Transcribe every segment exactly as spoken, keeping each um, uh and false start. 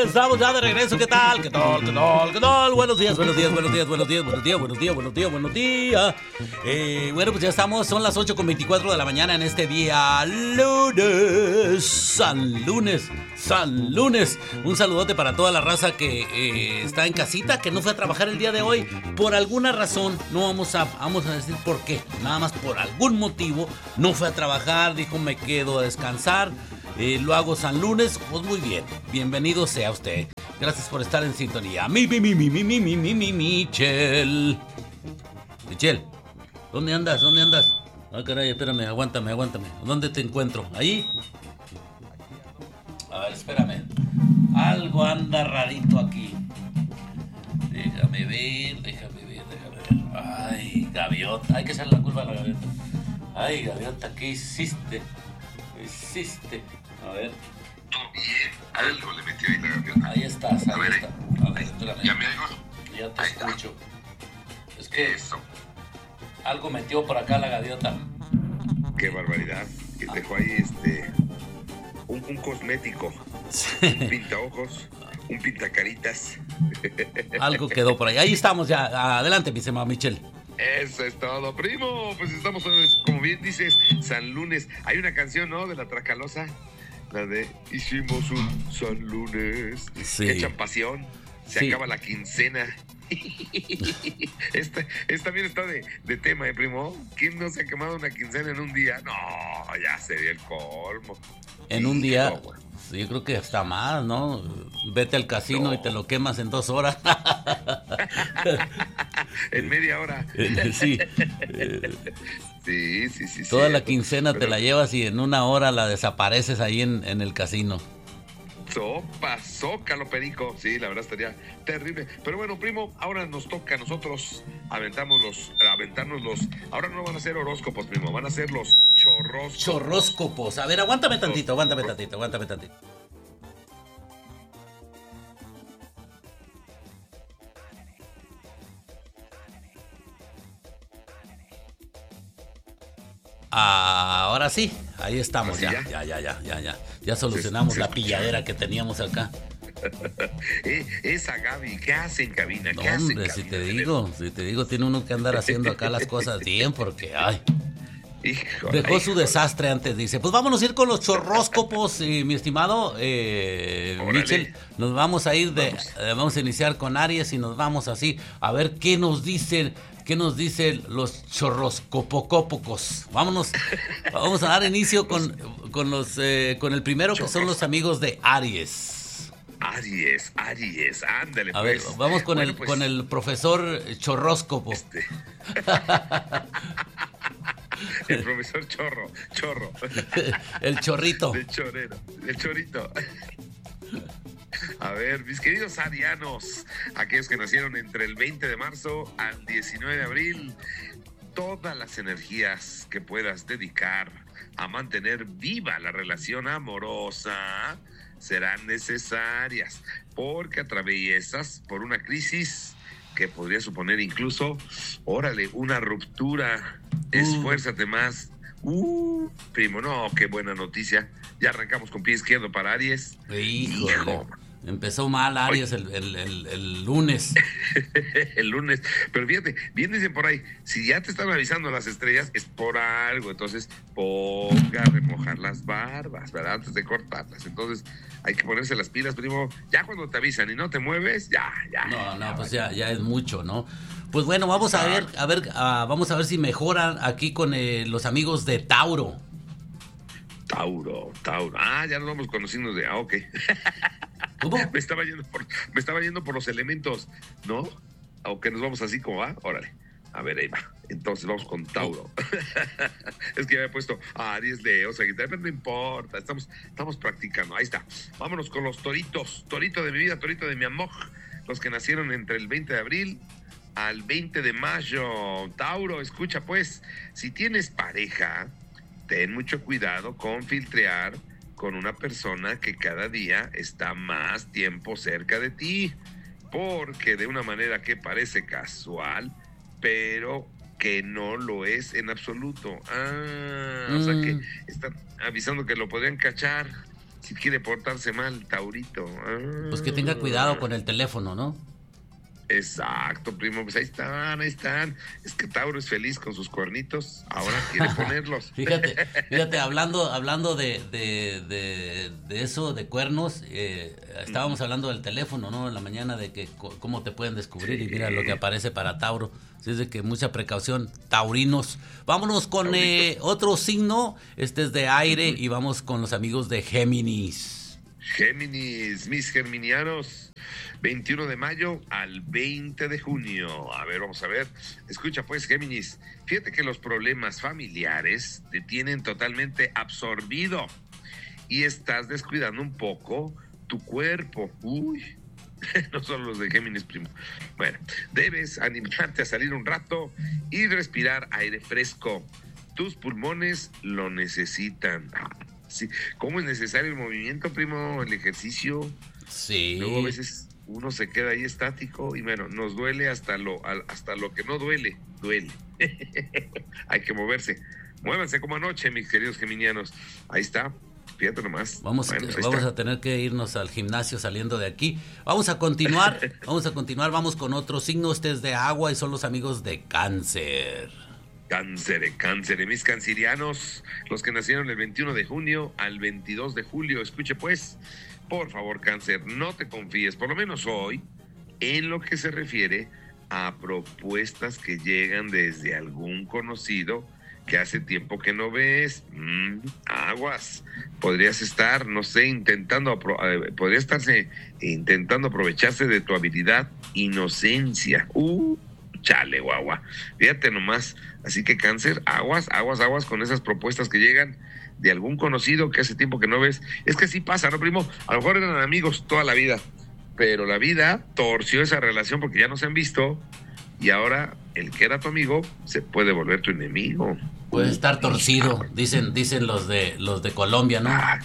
Estamos ya de regreso. ¿Qué tal? ¿Qué tal? ¿Qué tal? ¿Qué tal? Buenos días, buenos días, buenos días, buenos días, buenos días, buenos días, buenos días, buenos días. Eh, bueno, pues ya estamos. Son las ocho con veinticuatro de la mañana en este día lunes. San Lunes. San Lunes. Un saludote para toda la raza que eh, está en casita, que no fue a trabajar el día de hoy. Por alguna razón, no vamos a, vamos a decir por qué. Nada más por algún motivo no fue a trabajar. Dijo, me quedo a descansar. Eh, lo hago San Lunes, pues muy bien, bienvenido sea usted. Gracias por estar en sintonía. Mi, mi, mi, mi, mi, mi, mi, mi, mi, Michel. Michel, ¿dónde andas? ¿Dónde andas? Ah, caray, espérame, aguántame, aguántame. ¿Dónde te encuentro? ¿Ahí? A ver, espérame. Algo anda rarito aquí. Déjame ver, déjame ver, déjame ver. Ay, gaviota, hay que echarle la culpa a la gaviota. Ay, gaviota, ¿qué hiciste? ¿Qué hiciste? A ver. Tú bien, algo le metió ahí la gaviota. Ahí estás, ahí a ver, está. A ver, espérame. ¿Ya me oigo? Ya te ahí escucho. Está. Es que Eso. algo metió por acá la gaviota. Qué barbaridad. Que dejó ahí este un, un cosmético. Sí. Un pintaojos, un pintacaritas. Algo quedó por ahí. Ahí estamos ya. Adelante, mi estimado Michel. Eso es todo, primo. Pues estamos, como bien dices, San Lunes. Hay una canción, ¿no? De la Tracalosa. La de hicimos un San Lunes. Sí. Echan pasión. Se Sí. acaba la quincena. Esta, esta también está de, de tema, ¿eh, primo? ¿Quién no se ha quemado una quincena en un día? No, ya sería el colmo. En un día, Hijo, güey. yo creo que hasta más, ¿no? Vete al casino No. y te lo quemas en dos horas. En media hora. Sí. Eh, Sí, sí, sí. Toda la cierto. quincena te Pero la llevas y en una hora la desapareces ahí en, en el casino. Sopa, zócalo, perico. Sí, la verdad estaría terrible. Pero bueno, primo, ahora nos toca a nosotros aventamos los, aventarnos los. Ahora no van a ser horóscopos, primo, van a ser los chorros. Chorróscopos. A ver, aguántame tantito, aguántame tantito, aguántame tantito. Ahora sí, ahí estamos, ¿Ahora ya, sí, ya, ya, ya, ya, ya. Ya solucionamos Se- se la escucha. pilladera que teníamos acá. Eh, esa Gaby, ¿qué hace en cabina? No, ¿Qué hace en hombre, si cabina? te digo, si te digo, tiene uno que andar haciendo acá las cosas bien, porque, ay, Híjole, dejó su híjole. desastre antes, dice. Pues vámonos a ir con los chorróscopos, eh, mi estimado eh, Órale. Michel. Nos vamos a ir de, Vamos. eh, vamos a iniciar con Aries y nos vamos así a ver qué nos dicen, qué nos dicen los chorroscopocópocos. Vámonos, vamos a dar inicio con, con los, eh, con el primero que son los amigos de Aries. Aries, Aries, ándale. A ver, pues. vamos con Bueno, el, pues, con el profesor chorróscopo. este. El profesor Chorro, Chorro. El chorrito. De chorero, el chorito. A ver, mis queridos arianos, aquellos que nacieron entre el veinte de marzo al diecinueve de abril, todas las energías que puedas dedicar a mantener viva la relación amorosa serán necesarias, porque atraviesas por una crisis que podría suponer incluso, órale, una ruptura. Esfuérzate más. Uh, primo, no, qué buena noticia. Ya arrancamos con pie izquierdo para Aries. Híjole. Hijo. Empezó mal Aries el, el, el, el lunes. El lunes. Pero fíjate, bien dicen por ahí, si ya te están avisando las estrellas, es por algo. Entonces, ponga a remojar las barbas, ¿verdad? Antes de cortarlas. Entonces, hay que ponerse las pilas, primo. Ya cuando te avisan y no te mueves, ya, ya. No, no, ya, pues vaya. ya, ya es mucho, ¿no? Pues bueno, vamos a ver, a ver, ah, vamos a ver si mejoran aquí con eh, los amigos de Tauro. Tauro, Tauro. Ah, ya nos vamos conociendo de. Ah, ok. ¿Cómo? me estaba yendo por, me estaba yendo por los elementos, ¿no? Aunque nos vamos así como va, órale. A ver, ahí va. Entonces vamos con Tauro. Es que ya había puesto a Aries, Leo, Sagitario, pero no importa, estamos, estamos practicando. Ahí está. Vámonos con los toritos. Torito de mi vida, torito de mi amor. Los que nacieron entre el veinte de abril al veinte de mayo. Tauro, escucha pues, si tienes pareja, ten mucho cuidado con filtrear con una persona que cada día está más tiempo cerca de ti, porque de una manera que parece casual, pero que no lo es en absoluto. Ah, mm. O sea que están avisando que lo podrían cachar si quiere portarse mal, Taurito. Ah. Pues que tenga cuidado con el teléfono, ¿no? Exacto, primo, pues ahí están, ahí están. Es que Tauro es feliz con sus cuernitos, ahora quiere ponerlos. Fíjate, fíjate, hablando, hablando de, de, de, de eso, de cuernos, eh, estábamos hablando del teléfono, ¿no? En la mañana de que c- cómo te pueden descubrir, sí. Y mira lo que aparece para Tauro. Así es de que mucha precaución, taurinos. Vámonos con eh, otro signo, este es de aire, uh-huh. Y vamos con los amigos de Géminis. Géminis, mis germinianos. veintiuno de mayo al veinte de junio. A ver, vamos a ver. Escucha pues, Géminis. Fíjate que los problemas familiares te tienen totalmente absorbido y estás descuidando un poco tu cuerpo. Uy, no son los de Géminis, primo. Bueno, debes animarte a salir un rato y respirar aire fresco. Tus pulmones lo necesitan. Sí. ¿Cómo es necesario el movimiento, primo? El ejercicio. Sí. Luego a veces uno se queda ahí estático y bueno, nos duele hasta lo hasta lo que no duele, duele. Hay que moverse. Muévanse como anoche, mis queridos geminianos. Ahí está. Fíjate nomás. Vamos, bueno, vamos a tener que irnos al gimnasio saliendo de aquí. Vamos a continuar. vamos a continuar. Vamos con otro signo. Este es de agua y son los amigos de Cáncer. Cáncer, cáncer, mis cancerianos, los que nacieron el veintiuno de junio al veintidós de julio. Escuche pues, por favor, Cáncer, no te confíes, por lo menos hoy, en lo que se refiere a propuestas que llegan desde algún conocido que hace tiempo que no ves. Mm, aguas, podrías estar, no sé, intentando, eh, podría estarse intentando aprovecharse de tu habilidad, inocencia. Uh, chale, guagua, fíjate nomás. Así que Cáncer, aguas, aguas, aguas con esas propuestas que llegan de algún conocido que hace tiempo que no ves. Es que así pasa, ¿no, primo? A lo mejor eran amigos toda la vida, pero la vida torció esa relación porque ya no se han visto y ahora el que era tu amigo se puede volver tu enemigo. Puede estar torcido, dicen dicen los de los de Colombia, ¿no? Ah,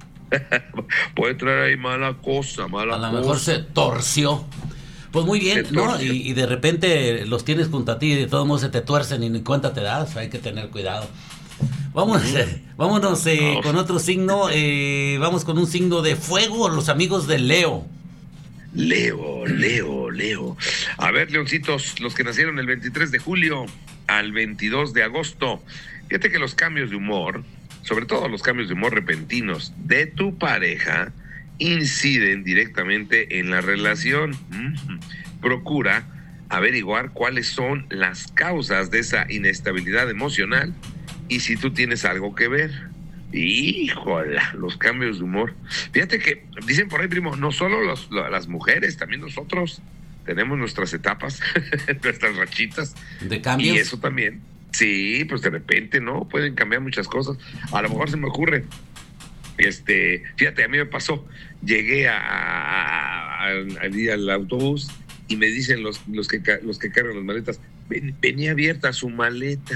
puede traer ahí mala cosa, mala cosa. A lo mejor se torció. Pues muy bien, ¿no? Y, y de repente los tienes junto a ti y de todos modos se te tuercen y ni cuenta te das. Hay que tener cuidado. Vamos, eh, vámonos eh, con otro signo. Eh, vamos con un signo de fuego, los amigos de Leo. Leo, Leo, Leo. A ver, leoncitos, los que nacieron el veintitrés de julio al veintidós de agosto. Fíjate que los cambios de humor, sobre todo los cambios de humor repentinos de tu pareja, inciden directamente en la relación. Mm-hmm. Procura averiguar cuáles son las causas de esa inestabilidad emocional y si tú tienes algo que ver. Híjole, los cambios de humor. Fíjate que dicen por ahí, primo, no solo los, las mujeres, también nosotros tenemos nuestras etapas, nuestras rachitas. ¿De cambios? Y eso también. Sí, pues de repente, ¿no? Pueden cambiar muchas cosas. A lo mejor se me ocurre. Este, fíjate, a mí me pasó, llegué a, a, a, a, al autobús y me dicen los, los, que, los que cargan las maletas, ven, venía abierta su maleta.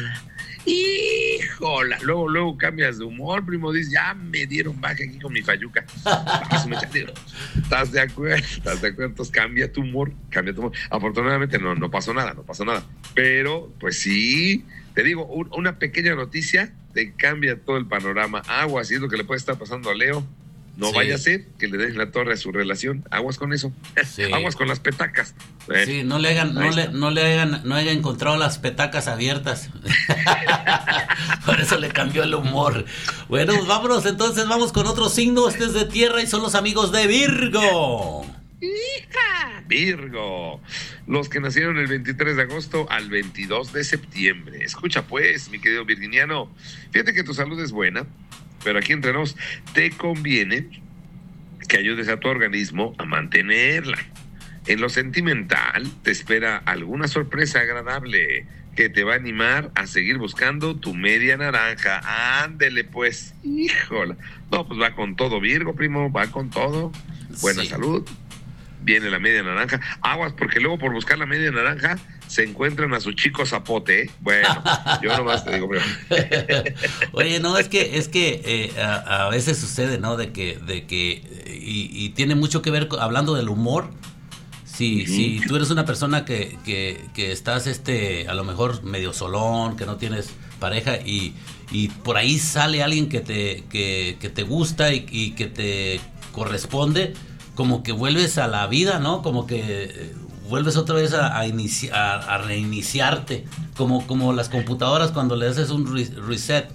Híjola, luego, luego cambias de humor, primo, dices, ya me dieron baja aquí con mi fayuca. ¿Estás de acuerdo? ¿Estás de acuerdo? Entonces cambia tu humor, cambia tu humor. Afortunadamente no, no pasó nada, no pasó nada. Pero, pues sí, te digo, un, una pequeña noticia te cambia todo el panorama. Aguas, y es lo que le puede estar pasando a Leo. No sí. Vaya a ser que le den la torre a su relación. Aguas con eso. Sí. Aguas con las petacas. Eh, sí, no le hagan, no le, no le hagan, no hayan encontrado las petacas abiertas. Por eso le cambió el humor. Bueno, vámonos entonces, vamos con otro signo. Este es de tierra y son los amigos de Virgo. ¡Hija! Virgo, los que nacieron el veintitrés de agosto al veintidós de septiembre. Escucha pues, mi querido virginiano, fíjate que tu salud es buena, pero aquí entre nos te conviene que ayudes a tu organismo a mantenerla. En lo sentimental te espera alguna sorpresa agradable que te va a animar a seguir buscando tu media naranja. Ándele pues, híjola. No, pues va con todo, Virgo, primo, va con todo. Buena sí. Salud. Viene la media naranja. Aguas, porque luego por buscar la media naranja se encuentran a su chico zapote, ¿eh? Bueno, yo nomás te digo, pero... Oye, no, es que es que eh, a, a veces sucede, ¿no? De que, de que y, y tiene mucho que ver con, hablando del humor. Si, uh-huh. si tú eres una persona que, que, que estás este a lo mejor medio solón, que no tienes pareja y, y por ahí sale alguien que te, que, que te gusta y, y que te corresponde, como que vuelves a la vida, ¿no? Como que vuelves otra vez a, a, inici- a, a reiniciarte, como, como las computadoras cuando le haces un re- reset.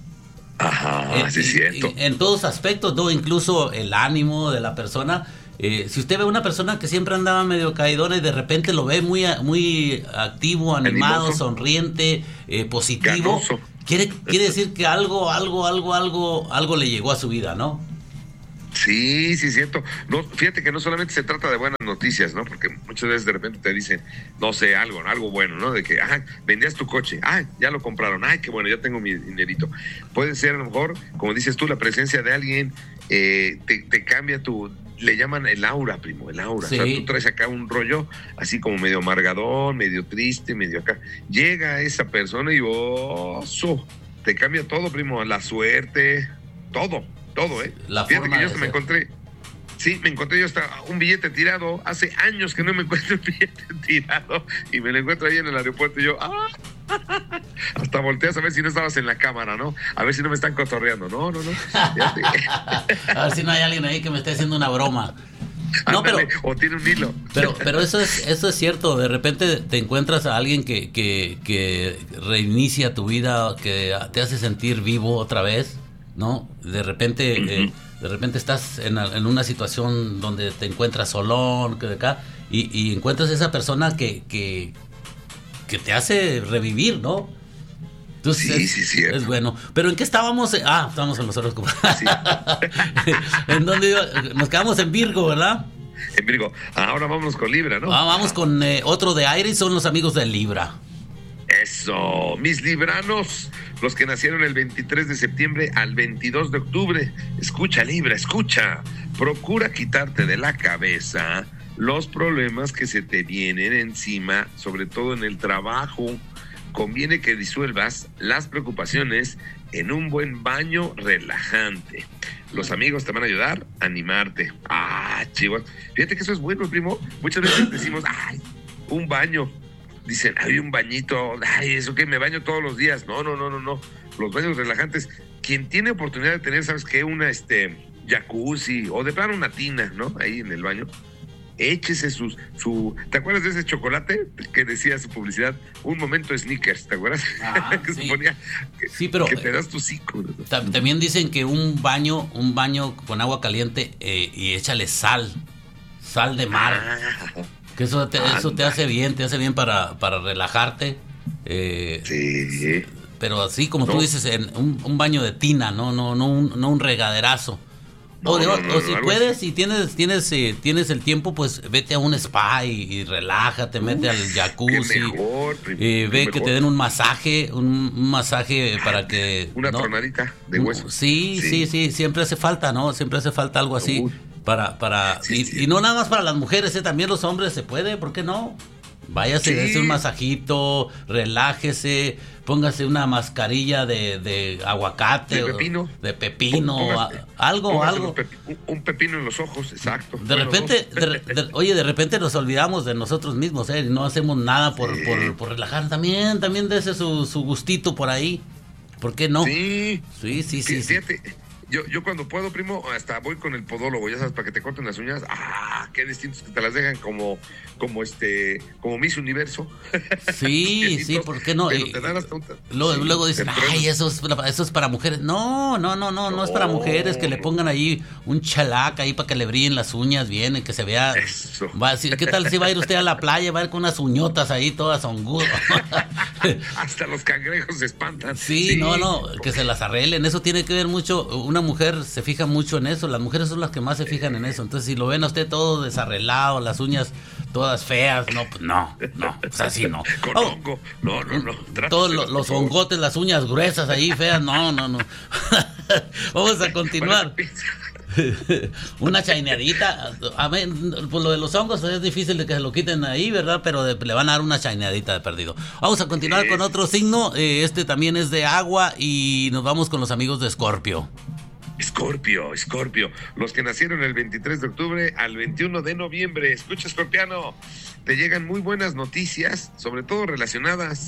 Ajá, Eh, sí es y- cierto. y en todos aspectos, ¿no? Incluso el ánimo de la persona. Eh, si usted ve una persona que siempre andaba medio caidona y de repente lo ve muy, a- muy activo, animado, Animoso. sonriente, eh, positivo, Ganoso. quiere, quiere decir que algo, algo, algo, algo, algo le llegó a su vida, ¿no? Sí, sí, es cierto. No, fíjate que no solamente se trata de buenas noticias, ¿no? Porque muchas veces de repente te dicen, no sé, algo, algo bueno, ¿no? De que, ah, vendías tu coche, ah, ya lo compraron, ay, qué bueno, ya tengo mi dinerito. Puede ser a lo mejor, como dices tú, la presencia de alguien eh, te, te cambia tu, le llaman el aura, primo, el aura. Sí. O sea, tú traes acá un rollo así como medio amargadón, medio triste, medio acá. Llega esa persona y, oh, so, te cambia todo, primo, la suerte, todo. Todo, ¿eh? La Fíjate forma que yo de hasta me ser. encontré, sí, me encontré yo hasta un billete tirado, hace años que no me encuentro un billete tirado, y me lo encuentro ahí en el aeropuerto y yo, ¡ah! Hasta volteas a ver si no estabas en la cámara, ¿no? A ver si no me están cotorreando, no, no, no. Fíjate. A ver si no hay alguien ahí que me esté haciendo una broma. No, Ándale, pero, o tiene un hilo. pero, pero eso es, eso es cierto. De repente te encuentras a alguien que, que, que reinicia tu vida, que te hace sentir vivo otra vez, ¿no? De repente, uh-huh. eh, de repente estás en, en una situación donde te encuentras solón, que de acá, y, y encuentras esa persona que, que, que te hace revivir, ¿no? Entonces, sí, es, sí, cierto. Es bueno. Pero ¿en qué estábamos? Ah, estábamos en los horóscopos. Sí. ¿En dónde iba? Nos quedamos en Virgo, ¿verdad? En Virgo. Ahora vámonos con Libra, ¿no? Ah, vamos con eh, otro de aire y son los amigos de Libra. Eso, mis libranos, los que nacieron el veintitrés de septiembre al veintidós de octubre. Escucha, Libra, escucha. Procura quitarte de la cabeza los problemas que se te vienen encima, sobre todo en el trabajo. Conviene que disuelvas las preocupaciones en un buen baño relajante. Los amigos te van a ayudar a animarte. Ah, chivas. Fíjate que eso es bueno, primo. Muchas veces decimos, ay, un baño. Dicen, hay un bañito, ay, eso que me baño todos los días. No, no, no, no, no. Los baños relajantes. Quien tiene oportunidad de tener, ¿sabes qué? Una, este, jacuzzi o de plano una tina, ¿no? Ahí en el baño. Échese sus, su... ¿Te acuerdas de ese chocolate que decía su publicidad? Un momento Snickers, ¿te acuerdas? Ah, que sí. se ponía que, sí, pero, que te das tu cico. ¿No? También dicen que un baño, un baño con agua caliente eh, y échale sal, sal de mar. Ah, que eso te, eso te hace bien, te hace bien para, para relajarte. Eh, sí. Pero así como no. tú dices, en un, un baño de tina, no, no, no, un, no un regaderazo. No, o, de, no, no, o si no, puedes, si tienes, tienes, eh, tienes el tiempo, pues vete a un spa y, y relájate, mete al jacuzzi, mejor, prim, eh, ve mejor. que te den un masaje, un, un masaje para que... Una ¿no? tronadita de huesos. Sí, sí, sí, sí, siempre hace falta, ¿no? Siempre hace falta algo así. Uy. Para, para, sí, y, sí. y no nada más para las mujeres, ¿eh? También los hombres se puede, ¿por qué no? Váyase, sí. dése un masajito, relájese, póngase una mascarilla de, de aguacate. De pepino. De pepino, póngase, algo, póngase algo. Pepi, un pepino en los ojos, exacto. De bueno, repente, de, de, oye, de repente nos olvidamos de nosotros mismos, ¿eh? No hacemos nada por, sí. por, por relajar. También, también dése su, su gustito por ahí. ¿Por qué no? Sí. Sí, sí, sí. Fíjate. Sí. Yo, yo cuando puedo, primo, hasta voy con el podólogo, ya sabes, para que te corten las uñas. ¡Ah! Qué distintos que te las dejan como, como este, como Miss Universo. Sí, sí, ¿por qué no? Pero te dan hasta un... Luego, sí, luego dicen, ay, eso es, eso es para mujeres. No, no, no, no, no, no es para mujeres, que le pongan ahí un chalac ahí para que le brillen las uñas bien y que se vea. Eso. Va a decir, ¿qué tal si va a ir usted a la playa? Va a ir con unas uñotas ahí todas hongudas. Hasta los cangrejos se espantan. Sí, sí, no, no, que se las arreglen. Eso tiene que ver mucho. Una mujer se fija mucho en eso. Las mujeres son las que más se fijan en eso. Entonces, si lo ven a usted todo desarreglado, las uñas todas feas, no, pues no, no, pues así no. Con oh, hongo, no, no, no. Todos los, los hongotes, las uñas gruesas ahí feas, no, no, no. Vamos a continuar. Una chaineadita. A ver, pues lo de los hongos es difícil de que se lo quiten ahí, ¿verdad? Pero de, le van a dar una chaineadita de perdido. Vamos a continuar con otro signo. Eh, este también es de agua y nos vamos con los amigos de Escorpio. Escorpio, Escorpio, los que nacieron el veintitrés de octubre al veintiuno de noviembre. Escucha, escorpiano, te llegan muy buenas noticias, sobre todo relacionadas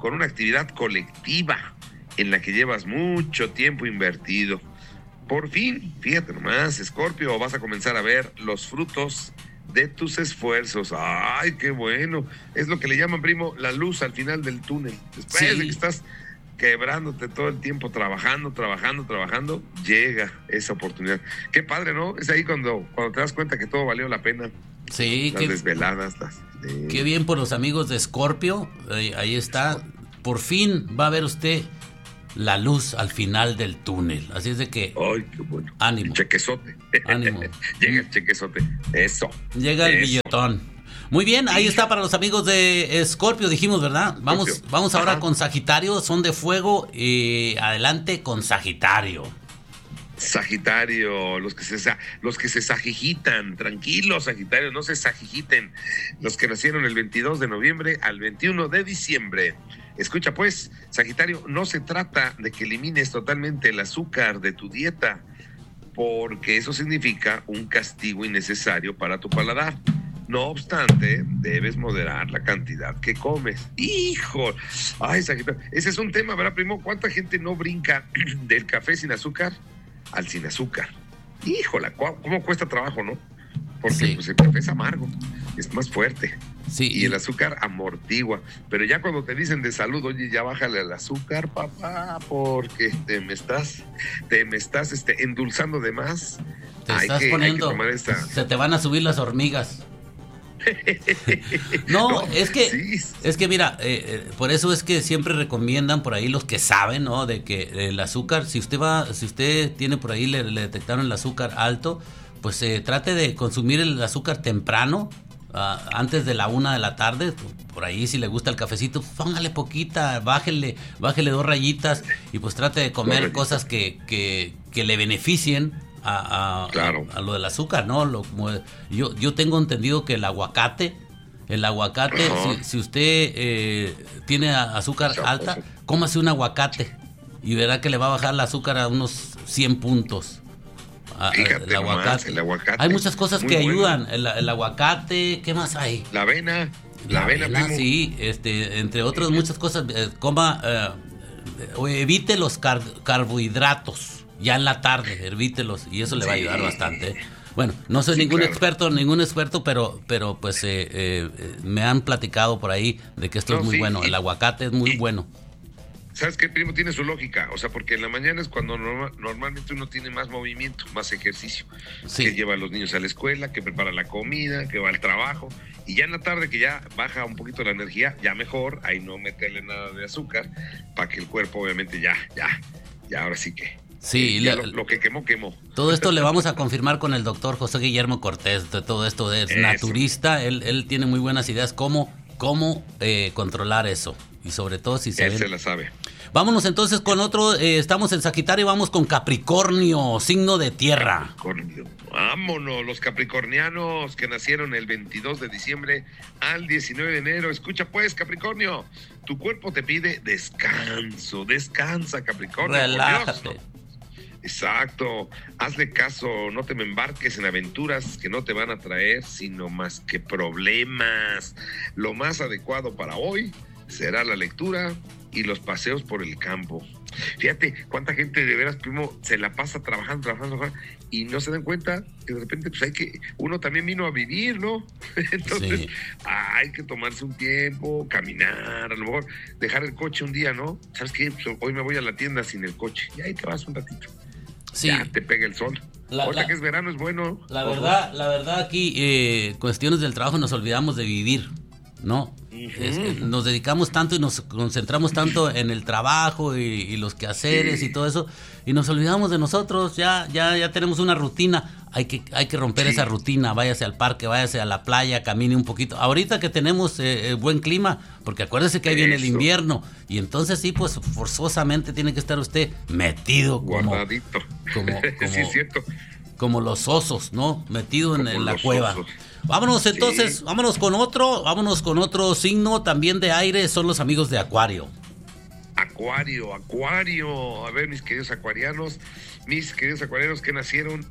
con una actividad colectiva en la que llevas mucho tiempo invertido. Por fin, fíjate nomás, Escorpio, vas a comenzar a ver los frutos de tus esfuerzos. ¡Ay, qué bueno! Es lo que le llaman, primo, la luz al final del túnel. Después sí. de que estás quebrándote todo el tiempo, trabajando, trabajando, trabajando, llega esa oportunidad. Qué padre, ¿no? Es ahí cuando, cuando te das cuenta que todo valió la pena. Sí. Las qué, desveladas. Las, eh. Qué bien por los amigos de Escorpio. Ahí, ahí está. Por fin va a ver usted la luz al final del túnel. Así es de que... ¡Ay, qué bueno! Ánimo. El chequezote. Ánimo. Llega el chequezote. Eso. Llega el Eso. billetón. Muy bien, ahí está para los amigos de Escorpio, dijimos, ¿verdad? Vamos, Escorpio. vamos ahora Ajá. con Sagitario, son de fuego. Y adelante con Sagitario. Sagitario, los que se los que se sajijitan, tranquilos, Sagitario, no se sajijiten. Los que nacieron el veintidós de noviembre al veintiuno de diciembre. Escucha pues, Sagitario, no se trata de que elimines totalmente el azúcar de tu dieta, porque eso significa un castigo innecesario para tu paladar. No obstante, debes moderar la cantidad que comes. ¡Hijo! Ay, Sagitario, ese es un tema, ¿verdad, primo? ¿Cuánta gente no brinca del café sin azúcar al sin azúcar? Híjola, ¿cómo cuesta trabajo, no? Porque sí. pues, el café es amargo, es más fuerte. Sí. Y el azúcar amortigua. Pero ya cuando te dicen de salud, oye, ya bájale el azúcar, papá, porque te me estás, te me estás este, endulzando de más. Te hay estás que, poniendo, hay que tomar esta... se te van a subir las hormigas. no, no, es que sí. es que mira, eh, eh, por eso es que siempre recomiendan por ahí los que saben, ¿no? De que el azúcar, si usted va, si usted tiene por ahí le, le detectaron el azúcar alto, pues eh, trate de consumir el azúcar temprano, uh, antes de la una de la tarde. Por ahí si le gusta el cafecito, póngale poquita, bájele, bájele dos rayitas y pues trate de comer cosas que, que, que le beneficien. A, a, claro. a, a lo del azúcar, ¿no? Lo, como, yo, yo tengo entendido que el aguacate, el aguacate, si, si usted eh, tiene azúcar Chaposo. alta, cómase un aguacate y verá que le va a bajar el azúcar a unos cien puntos. Fíjate el, aguacate. Nomás, el aguacate. Hay muchas cosas que bueno. ayudan. El, el aguacate, ¿qué más hay? La avena. La, la avena, avena sí, este, entre otras muchas cosas. Eh, coma, eh, evite los car- carbohidratos. Ya en la tarde, hervítelos y eso le va a ayudar sí. bastante. Bueno, no soy sí, ningún claro. experto, ningún experto, pero, pero pues eh, eh, me han platicado por ahí de que esto no, es muy sí, bueno. Y, el aguacate es muy y, bueno. ¿Sabes qué, primo? Tiene su lógica. O sea, porque en la mañana es cuando norma, normalmente uno tiene más movimiento, más ejercicio. Sí. Que lleva a los niños a la escuela, que prepara la comida, que va al trabajo. Y ya en la tarde, que ya baja un poquito la energía, ya mejor, ahí no meterle nada de azúcar, para que el cuerpo obviamente ya, ya, ya ahora sí que... Sí, le, lo, lo que quemó, quemó. Todo esto le vamos a confirmar con el doctor José Guillermo Cortés. De todo esto es eso. Naturista. Él, él tiene muy buenas ideas cómo, cómo eh, controlar eso. Y sobre todo si se Él ven... se la sabe. Vámonos entonces con otro. Eh, estamos en Sagitario y vamos con Capricornio, signo de tierra. Capricornio. Vámonos, los capricornianos que nacieron el veintidós de diciembre al diecinueve de enero. Escucha pues, Capricornio. Tu cuerpo te pide descanso. Descansa, Capricornio. Relájate. Exacto, hazle caso, no te me embarques en aventuras que no te van a traer sino más que problemas. Lo más adecuado para hoy será la lectura y los paseos por el campo. Fíjate cuánta gente de veras, primo, se la pasa trabajando, trabajando, trabajando y no se dan cuenta que de repente pues hay que, uno también vino a vivir, ¿no? Entonces sí. hay que tomarse un tiempo, caminar, a lo mejor dejar el coche un día, ¿no? ¿Sabes qué? Pues hoy me voy a la tienda sin el coche y ahí te vas un ratito. Sí. Ya te pega el sol. La, Ahorita la, que es verano es bueno. La verdad, la verdad aquí, eh, cuestiones del trabajo nos olvidamos de vivir, ¿no? Uh-huh. Es, nos dedicamos tanto y nos concentramos tanto en el trabajo y, y los quehaceres sí. y todo eso y nos olvidamos de nosotros. Ya, ya, ya tenemos una rutina. Hay que, hay que romper sí. esa rutina. Váyase al parque, váyase a la playa, camine un poquito. Ahorita que tenemos eh, buen clima, porque acuérdese que ahí viene el invierno y entonces sí, pues forzosamente tiene que estar usted metido como, guardadito. Como, como, sí, es cierto. Como los osos, ¿no? Metido en, en la cueva. Osos. Vámonos entonces, sí. vámonos con otro, vámonos con otro signo también de aire, son los amigos de Acuario. Acuario, Acuario, a ver mis queridos acuarianos, mis queridos acuarianos que nacieron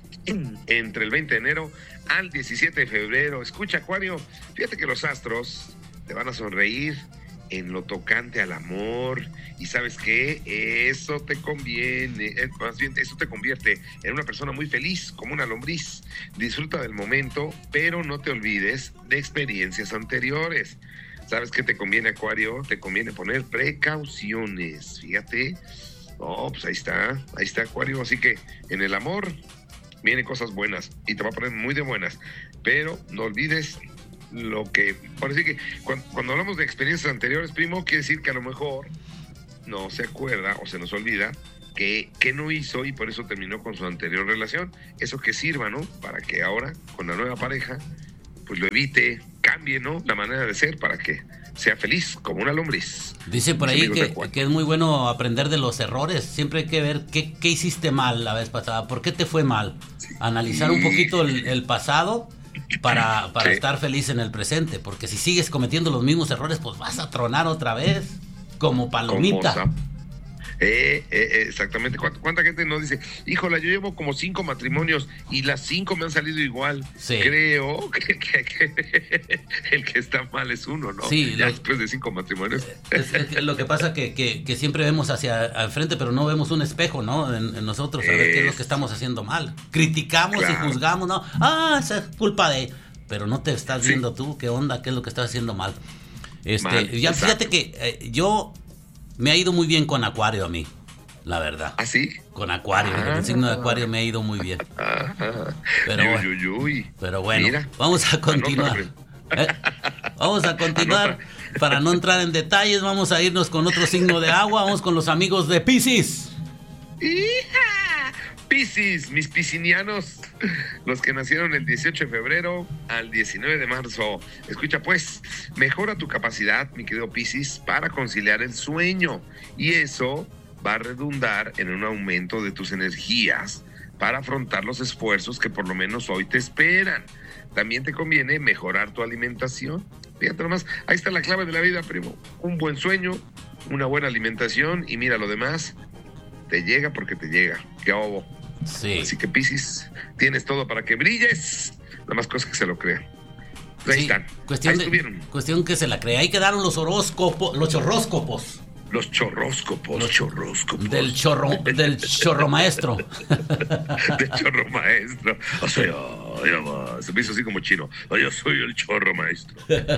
entre el veinte de enero al diecisiete de febrero. Escucha, Acuario, fíjate que los astros te van a sonreír en lo tocante al amor. Y ¿sabes qué? Eso te conviene, eh, más bien, eso te convierte en una persona muy feliz, como una lombriz. Disfruta del momento, pero no te olvides de experiencias anteriores. ¿Sabes qué te conviene, Acuario? Te conviene poner precauciones, fíjate. Oh, pues ahí está, ahí está, Acuario. Así que en el amor vienen cosas buenas y te va a poner muy de buenas, pero no olvides lo que, por decir que cuando, cuando hablamos de experiencias anteriores, primo, quiere decir que a lo mejor no se acuerda o se nos olvida que, que no hizo y por eso terminó con su anterior relación. Eso que sirva, ¿no? Para que ahora, con la nueva pareja, pues lo evite, cambie, ¿no? La manera de ser para que sea feliz como una lombriz. Dice por ahí que, que es muy bueno aprender de los errores. Siempre hay que ver qué, qué hiciste mal la vez pasada, por qué te fue mal. Sí. Analizar un poquito el, el pasado para, para sí. estar feliz en el presente, porque si sigues cometiendo los mismos errores, pues vas a tronar otra vez, como palomita. Como Eh, eh, exactamente. ¿Cuánta, ¿Cuánta gente nos dice, híjola, yo llevo como cinco matrimonios y las cinco me han salido igual? Sí. Creo que, que, que el que está mal es uno, ¿no? Sí, ya lo, después de cinco matrimonios. Es, es lo que pasa que, que, que siempre vemos hacia enfrente, pero no vemos un espejo, ¿no? En, en nosotros, a ver es... qué es lo que estamos haciendo mal. Criticamos claro. y juzgamos, ¿no? Ah, esa es culpa de... Pero no te estás sí. viendo tú, ¿qué onda? ¿Qué es lo que estás haciendo mal? Este, mal, ya exacto. Fíjate que eh, yo... Me ha ido muy bien con Acuario a mí, la verdad. ¿Ah, sí? Con Acuario, ah, el signo de Acuario me ha ido muy bien. Ah, pero, uy, bueno, uy, uy. pero bueno, Mira, vamos a continuar. ¿Eh? Vamos a continuar. Anota. Para no entrar en detalles, vamos a irnos con otro signo de agua. Vamos con los amigos de Piscis. ¡Hija! Piscis, mis piscinianos, los que nacieron el dieciocho de febrero al diecinueve de marzo. Escucha pues, mejora tu capacidad, mi querido Piscis, para conciliar el sueño. Y eso va a redundar en un aumento de tus energías para afrontar los esfuerzos que por lo menos hoy te esperan. También te conviene mejorar tu alimentación. Fíjate nomás, ahí está la clave de la vida, primo. Un buen sueño, una buena alimentación y mira lo demás. Te llega porque te llega. ¡Qué obo! Sí. Así que, Piscis, tienes todo para que brilles. Nada más cosas que se lo crean. Pues ahí sí, están. Cuestión, ahí de, cuestión que se la crea. Ahí quedaron los horóscopos, los chorróscopos. Los chorróscopos. Los chorróscopos. Del chorro, del chorro maestro. Del chorro maestro. O sea, yo, se me hizo así como chino. Yo soy el chorro maestro.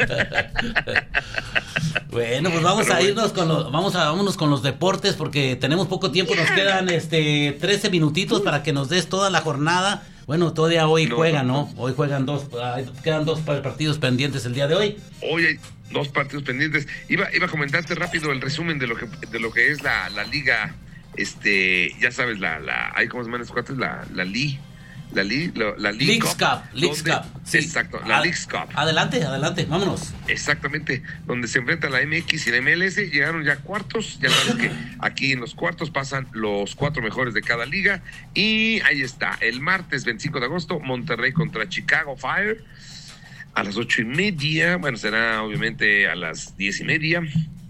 Bueno, pues vamos Pero a irnos bueno. con los, vamos a, vámonos con los deportes porque tenemos poco tiempo. Nos quedan este trece minutitos para que nos des toda la jornada. Bueno, todavía hoy no, juegan, ¿no? ¿no? Hoy juegan dos, quedan dos partidos pendientes el día de hoy. Hoy hay dos partidos pendientes. Iba, iba a comentarte rápido el resumen de lo que, de lo que es la, la liga, este, ya sabes, la, la, hay como se llaman cuatro, la, la Li, la Li, la, la League Cup, Cup Leagues Cup, sí. Exacto, la Ad, Leagues Cup. Adelante, adelante, vámonos. Exactamente, donde se enfrenta la M X y la M L S, llegaron ya cuartos, ya sabes que aquí en los cuartos pasan los cuatro mejores de cada liga, y ahí está, el martes veinticinco de agosto, Monterrey contra Chicago Fire, a las ocho y media, bueno, será obviamente a las diez y media,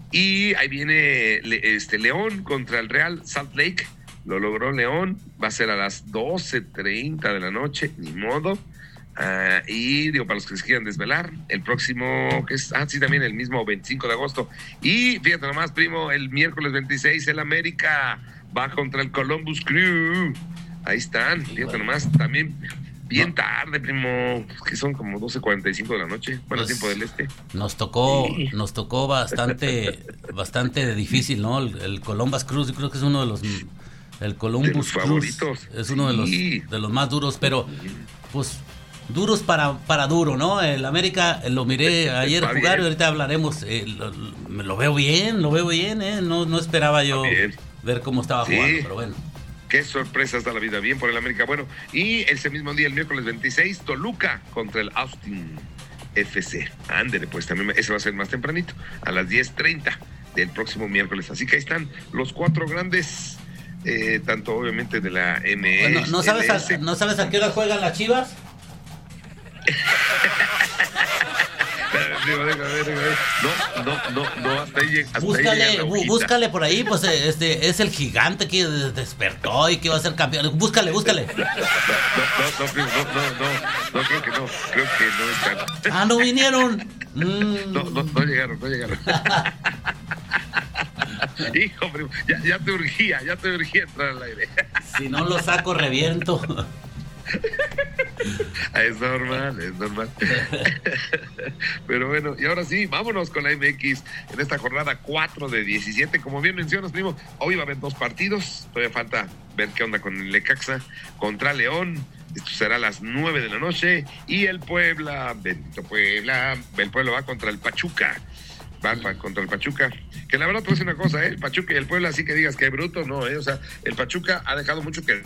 y ahí viene este León contra el Real Salt Lake. Lo logró León, va a ser a las doce treinta de la noche, ni modo. Uh, y digo, para los que se quieran desvelar, el próximo, que es, ah, sí, también el mismo veinticinco de agosto. Y fíjate nomás, primo, el miércoles veintiséis, el América va contra el Columbus Crew. Ahí están, fíjate nomás, también bien no. tarde, primo, que son como doce cuarenta y cinco de la noche, bueno, pues, tiempo del este. Nos tocó, sí. nos tocó bastante, bastante difícil, ¿no? El, el Columbus Crew, yo creo que es uno de los... El Columbus favoritos es uno de los de los más duros, pero pues duros para para duro, ¿no? El América lo miré ayer jugar bien. Y ahorita hablaremos. Eh, lo, lo, lo veo bien, lo veo bien, ¿eh? No, no esperaba yo ver cómo estaba sí. jugando, pero bueno. Qué sorpresas da la vida, bien por el América. Bueno, y ese mismo día, el miércoles veintiséis, Toluca contra el Austin F C. Ándele, pues también ese va a ser más tempranito, a las diez treinta del próximo miércoles. Así que ahí están los cuatro grandes. Eh, tanto obviamente de la M S. Bueno, ¿no sabes a, ¿no sabes a qué hora juegan las Chivas? espérame, primo, déjame ver, déjame ver. No, no, no, no, hasta ahí llega. Búscale, bú, búscale por ahí, pues este es el gigante que despertó y que va a ser campeón. Búscale, búscale. No, no, no, no, primo, no, no, no, no, creo que no, creo que no están. Ah, no vinieron. Mm. No, no, no llegaron, no llegaron. Hijo, primo, ya, ya te urgía, ya te urgía entrar al aire. Si no lo saco, reviento. Es normal, es normal. Pero bueno, y ahora sí, vámonos con la M X en esta jornada cuatro de diecisiete. Como bien mencionas, primo, hoy va a haber dos partidos. Todavía falta ver qué onda con el Necaxa contra León. Esto será a las nueve de la noche. Y el Puebla, bendito Puebla, el Puebla va contra el Pachuca. Va contra el Pachuca. Que la verdad te voy a decir una cosa, ¿eh? El Pachuca y el Puebla, así que digas que hay bruto, no, ¿eh? O sea, el Pachuca ha dejado mucho que...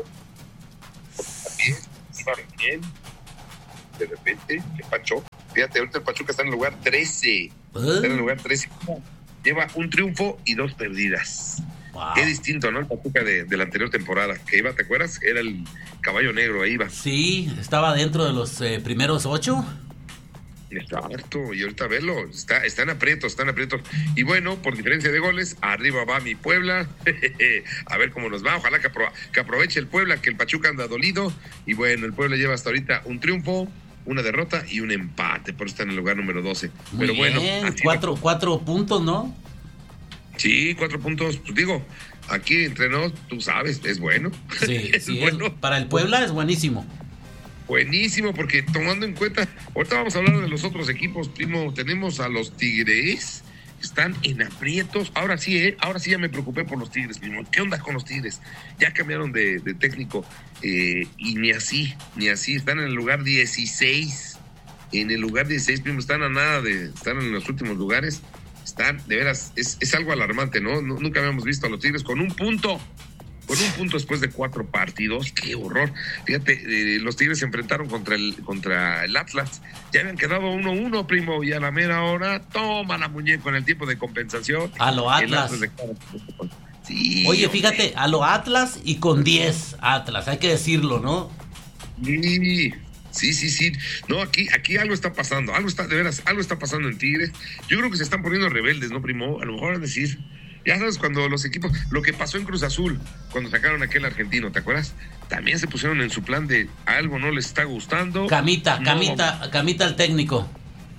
Bien, de repente, ¿qué pacho? Fíjate, ahorita el Pachuca está en el lugar trece. ¿Eh? Está en el lugar trece. Lleva un triunfo y dos perdidas. Wow. Qué distinto, ¿no? El Pachuca de, de la anterior temporada. Que iba, ¿te acuerdas? Era el caballo negro, ahí iba. Sí, estaba dentro de los eh, primeros ocho. Exacto, y ahorita verlo, está, están aprietos, están aprietos. Y bueno, por diferencia de goles, arriba va mi Puebla. A ver cómo nos va, ojalá que, apro- que aproveche el Puebla, que el Pachuca anda dolido. Y bueno, el Puebla lleva hasta ahorita un triunfo, una derrota y un empate, por eso está en el lugar número doce. Muy Pero bien, bueno, cuatro, cuatro puntos, ¿no? Sí, cuatro puntos, pues digo, aquí entre nos, tú sabes, es bueno. Sí, es sí bueno. Es, para el Puebla es buenísimo. Buenísimo, porque tomando en cuenta, ahorita vamos a hablar de los otros equipos, primo, tenemos a los Tigres, están en aprietos, ahora sí, ¿eh? ahora sí ya me preocupé por los Tigres, primo, ¿qué onda con los Tigres? Ya cambiaron de, de técnico, eh, y ni así, ni así, están en el lugar dieciséis, en el lugar dieciséis, primo, están a nada de, están en los últimos lugares, están, de veras, es, es algo alarmante, ¿no? Nunca habíamos visto a los Tigres con un punto, con un punto después de cuatro partidos. ¡Qué horror! Fíjate, eh, los Tigres se enfrentaron contra el contra el Atlas. Ya habían quedado uno uno, primo, y a la mera hora, toma la muñeca en el tiempo de compensación. A lo Atlas. Atlas de... sí, Oye, fíjate, hombre. A lo Atlas y con diez Atlas, hay que decirlo, ¿no? Sí, sí, sí, sí. No, aquí, aquí algo está pasando, algo está, de veras, algo está pasando en Tigres. Yo creo que se están poniendo rebeldes, ¿no, primo? A lo mejor van a decir... Ya sabes, cuando los equipos, lo que pasó en Cruz Azul, cuando sacaron a aquel argentino, ¿te acuerdas? También se pusieron en su plan de algo no les está gustando. Camita, no. Camita, Camita el técnico.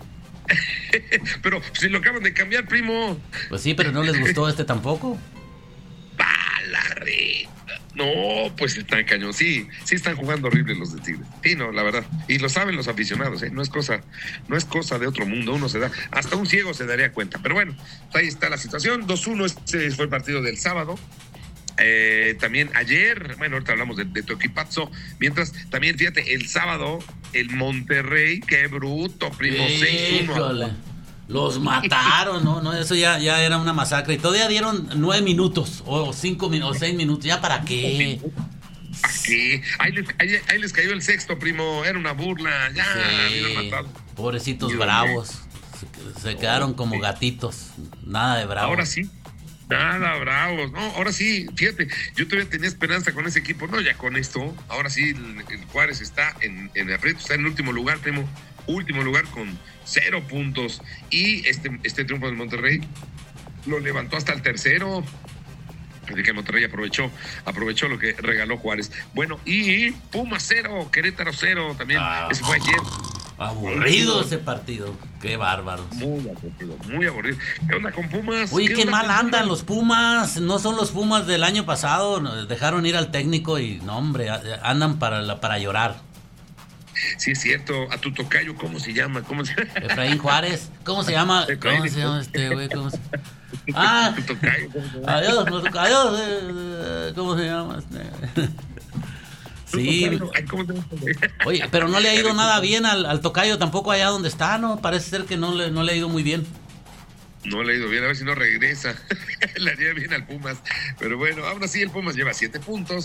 Pero si lo acaban de cambiar, primo. Pues sí, pero no les gustó este tampoco. Balarreta. No, pues están cañón. Sí, sí están jugando horrible los de Tigres. Sí, no, la verdad. Y lo saben los aficionados, ¿eh? No es cosa, no es cosa de otro mundo. Uno se da, hasta un ciego se daría cuenta. Pero bueno, ahí está la situación. dos uno, ese fue el partido del sábado. Eh, también ayer, bueno, ahorita hablamos de, de tu equipazo. Mientras, también, fíjate, el sábado, el Monterrey, qué bruto, primo, seis uno. Los mataron, ¿no? no Eso ya, ya era una masacre. Y todavía dieron nueve minutos, o cinco minutos, o seis minutos. ¿Ya para qué? ¿Para qué? Ahí les, ahí, ahí les cayó el sexto, primo. Era una burla. Ya, sí, pobrecitos Dios bravos. Se, se quedaron como gatitos. Nada de bravos. Ahora sí. Nada, bravos. No, ahora sí, fíjate, yo todavía tenía esperanza con ese equipo. No, ya con esto. Ahora sí, el, el Juárez está en, en aprieto, está en el último lugar, primo. Último lugar con cero puntos. Y este, este triunfo del Monterrey lo levantó hasta el tercero. Así que Monterrey aprovechó, aprovechó lo que regaló Juárez. Bueno, y Pumas cero, Querétaro cero también. Ah, ese fue ayer. Aburrido ese partido. Qué bárbaros. Muy aburrido, muy aburrido. ¿Qué onda con Pumas? Oye, qué, qué mal andan los Pumas. No son los Pumas del año pasado. Dejaron ir al técnico y, no, hombre, andan para, para llorar. Sí, es cierto. A tu tocayo, ¿cómo se llama? ¿Cómo se llama? Efraín Juárez. ¿Cómo se llama? ¿Cómo se llama este güey? ¿Cómo se... Ah, tu tocayo, ¿cómo se llama? Adiós, no, adiós. Eh, ¿Cómo se llama? Este... Sí. Oye, pero no le ha ido nada bien al, al tocayo tampoco allá donde está, ¿no? Parece ser que no le, no le ha ido muy bien. No le ha ido bien, a ver si no regresa. Le haría bien al Pumas. Pero bueno, ahora sí el Pumas lleva siete puntos.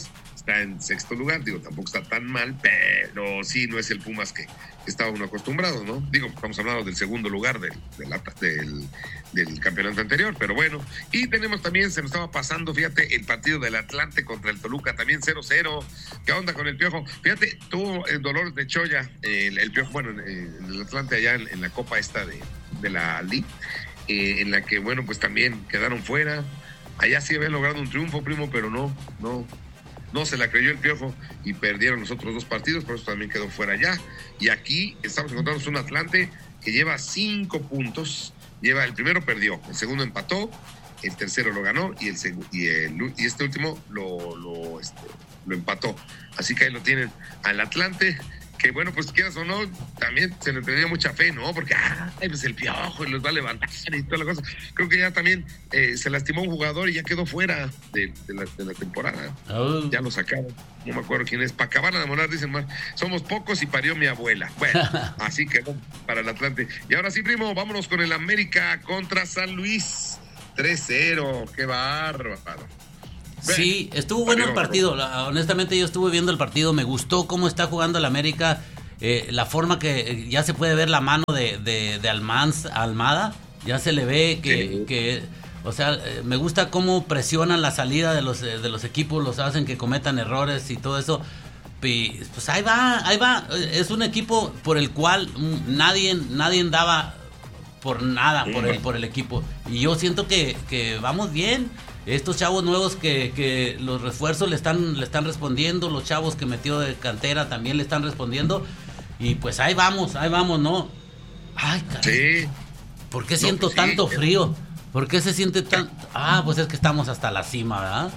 está en sexto lugar, digo, tampoco está tan mal, pero sí no es el Pumas que estaba uno acostumbrado, ¿no? Digo, estamos hablando del segundo lugar del, del, del, del campeonato anterior, pero bueno. Y tenemos también, se nos estaba pasando, fíjate, el partido del Atlante contra el Toluca, también cero cero. ¿Qué onda con el Piojo? Fíjate, tuvo el dolor de Choya, el, el Piojo, bueno, en el Atlante allá en, en la Copa esta de, de la Liga, eh, en la que, bueno, pues también quedaron fuera. Allá sí habían logrado un triunfo, primo, pero no, no, no se la creyó el Piojo y perdieron los otros dos partidos, por eso también quedó fuera allá. Y aquí estamos encontrando un Atlante que lleva cinco puntos, lleva, el primero perdió, el segundo empató, el tercero lo ganó y el seg- y, el, y este último lo, lo, este, lo empató. Así que ahí lo tienen al Atlante, que bueno, pues quieras o no, también se le tenía mucha fe, ¿no? Porque, ah, pues el Piojo y los va a levantar y toda la cosa. Creo que ya también eh, se lastimó un jugador y ya quedó fuera de, de, la, de la temporada. Oh. Ya lo sacaron. No me acuerdo quién es. Para acabar de enamorar, dicen más. Somos pocos y parió mi abuela. Bueno, así quedó para el Atlante. Y ahora sí, primo, vámonos con el América contra San Luis. tres cero. Qué bárbaro. Sí, estuvo bueno el partido. Honestamente, yo estuve viendo el partido. Me gustó cómo está jugando el América. Eh, la forma que ya se puede ver la mano de, de, de Almanz, Almada. Ya se le ve que, sí. que o sea, eh, me gusta cómo presionan la salida de los, de los equipos, los hacen que cometan errores y todo eso. Y, pues ahí va, ahí va. Es un equipo por el cual nadie, nadie daba por nada por el, por el equipo. Y yo siento que, que vamos bien. Estos chavos nuevos que, que los refuerzos le están, le están respondiendo, los chavos que metió de cantera también le están respondiendo. Y pues ahí vamos, ahí vamos, ¿no? Ay, caray. Sí. ¿Por qué siento no, pues tanto sí. frío? ¿Por qué se siente tan...? Ah, pues es que estamos hasta la cima, ¿verdad?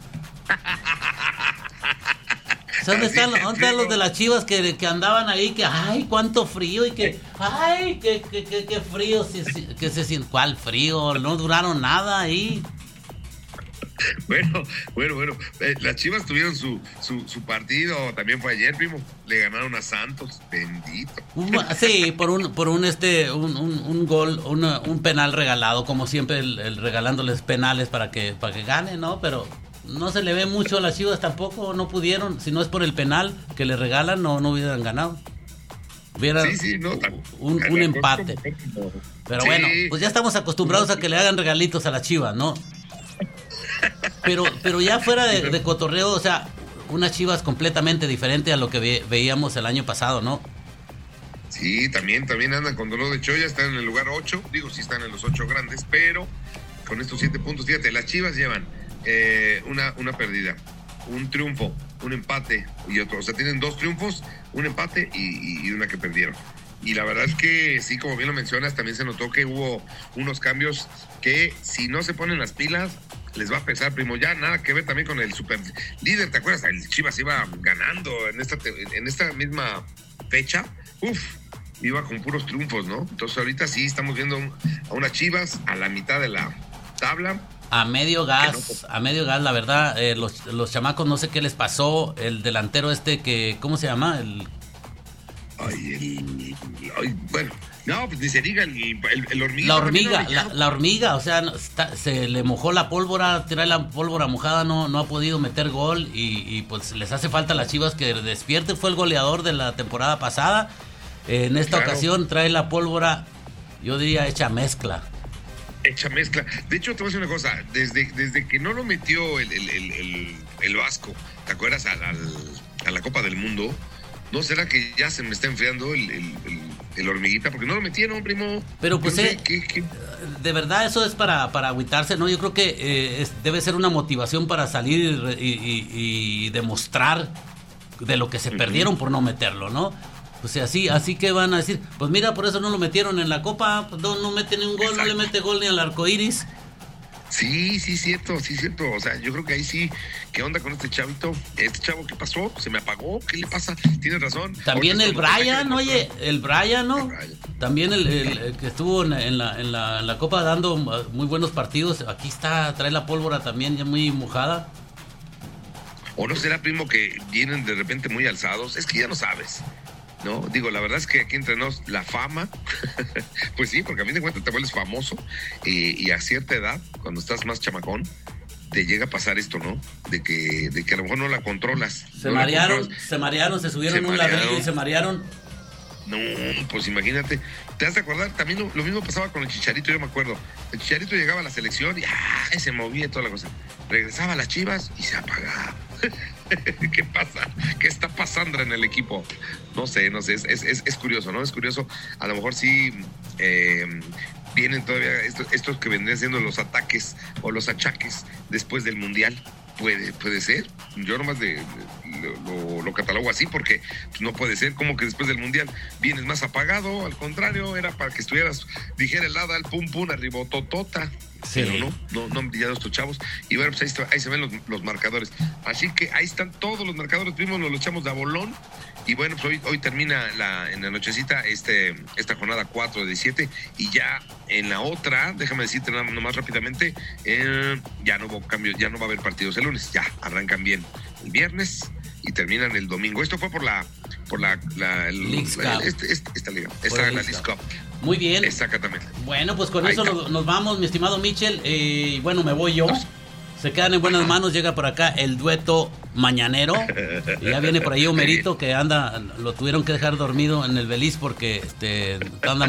¿Dónde están, ¿dónde están los de las Chivas que, que andaban ahí? Que, ay, cuánto frío y que, ay, qué que, que, que frío, que, que se siente. ¿Cuál frío? No duraron nada ahí. Bueno, bueno, bueno. Eh, las Chivas tuvieron su, su, su partido, también fue ayer, primo. Le ganaron a Santos, bendito. Sí, por un, por un este, un, un, un gol, una, un penal regalado, como siempre, el, el regalándoles penales para que, para que ganen, ¿no? Pero no se le ve mucho a las Chivas tampoco, no pudieron. Si no es por el penal que le regalan, no, no hubieran ganado. Hubiera sí, sí, no, un, un empate. Pero sí. Bueno, pues ya estamos acostumbrados a que le hagan regalitos a las Chivas, ¿no? Pero, pero ya fuera de, de cotorreo, o sea, unas Chivas completamente diferente a lo que ve, veíamos el año pasado, ¿no? Sí, también, también andan con dolor de Choya, están en el lugar ocho, digo, sí están en los ocho grandes, pero con estos siete puntos, fíjate, las Chivas llevan eh, una, una pérdida, un triunfo, un empate y otro, o sea, tienen dos triunfos, un empate y, y una que perdieron. Y la verdad es que sí, como bien lo mencionas, también se notó que hubo unos cambios que si no se ponen las pilas, les va a pesar, primo. Ya nada que ver también con el super líder, ¿te acuerdas? El Chivas iba ganando en esta, en esta misma fecha. Uf, iba con puros triunfos, ¿no? Entonces ahorita sí estamos viendo a unas Chivas a la mitad de la tabla. A medio gas, no, a medio gas, la verdad, eh, los, los chamacos no sé qué les pasó. El delantero este que, ¿cómo se llama? El... Ay, el, ay, bueno, no, pues ni se diga el, el, el hormiga. La hormiga, la, la hormiga, o sea, está, se le mojó la pólvora, trae la pólvora mojada, no, no ha podido meter gol y, y pues les hace falta a las Chivas que despierten. Fue el goleador de la temporada pasada. Eh, en esta claro. ocasión trae la pólvora, yo diría, hecha mezcla. Hecha mezcla. De hecho, te voy a decir una cosa, desde, desde que no lo metió el, el, el, el, el Vasco, ¿te acuerdas? Al, al, a la Copa del Mundo. ¿No será que ya se me está enfriando el, el, el, el hormiguita? Porque no lo metieron, primo. Pero pues, no sé, eh, ¿qué, qué? de verdad eso es para, para agüitarse, ¿no? Yo creo que eh, es, debe ser una motivación para salir y, y, y demostrar de lo que se uh-huh. perdieron por no meterlo, ¿no? O sea, así, así que van a decir, pues mira, por eso no lo metieron en la Copa, pues no, no mete ni un gol, exacto. No le mete gol ni al arco iris. Sí, sí, cierto, sí, cierto. O sea, yo creo que ahí sí, ¿qué onda con este chavito? Este chavo, ¿qué pasó? ¿Se me apagó? ¿Qué le pasa? Tienes razón. También el Brian, oye, el Brian, ¿no? El Brian. También el, el, el que estuvo en, en, la, en, la, en la Copa dando muy buenos partidos. Aquí está, trae la pólvora también ya muy mojada. ¿O no será, primo, que vienen de repente muy alzados? Es que ya no sabes. No, digo, la verdad es que aquí entre nos, la fama, pues sí, porque a mí de cuentas te vuelves famoso y, y a cierta edad, cuando estás más chamacón, te llega a pasar esto, ¿no? De que, de que a lo mejor no la controlas. Se no marearon, se marearon, se subieron se un marearon. ladrillo y se marearon. No, pues imagínate. ¿Te has de acordar? También lo, lo mismo pasaba con el Chicharito, yo me acuerdo. El Chicharito llegaba a la selección y ¡ay! Se movía y toda la cosa. Regresaba a las Chivas y se apagaba. ¿Qué pasa? ¿Qué está pasando en el equipo? No sé, no sé. Es, es, es curioso, ¿no? Es curioso. A lo mejor sí eh, vienen todavía estos, estos que vendrían siendo los ataques o los achaques después del Mundial. Puede, puede ser. Yo nomás de, de, lo, lo catalogo así porque pues, no puede ser como que después del Mundial vienes más apagado. Al contrario, era para que estuvieras, dijera el Adal, pum pum, arribototota. Sí. Pero no, no, no han brillado estos chavos. Y bueno, pues ahí, está, ahí se ven los, los marcadores. Así que ahí están todos los marcadores. Primero nos los echamos de a bolón. Y bueno, pues hoy, hoy termina la, en la nochecita este, esta jornada cuatro de diecisiete. Y ya en la otra, déjame decirte nada más rápidamente, eh, ya no hubo cambios, ya no va a haber partidos el lunes. Ya arrancan bien el viernes y terminan el domingo. Esto fue por la por la, la, el, la este, este, esta liga, esta la Leagues Cup. Muy bien. Exactamente. Bueno, pues con ahí eso nos, nos vamos, mi estimado Michel. Eh, bueno, me voy yo. Nos, Se quedan en buenas manos, llega por acá el dueto mañanero. Y ya viene por ahí Homerito que anda, lo tuvieron que dejar dormido en el Beliz porque este anda